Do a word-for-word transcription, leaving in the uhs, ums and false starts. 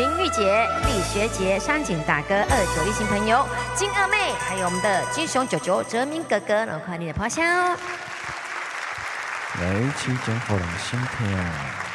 明玉姐、李学杰、山景大哥、二九一新朋友、金二妹，还有我们的金熊九九、哲明哥哥，然后快你的咆哮。 来，起掌互人心听。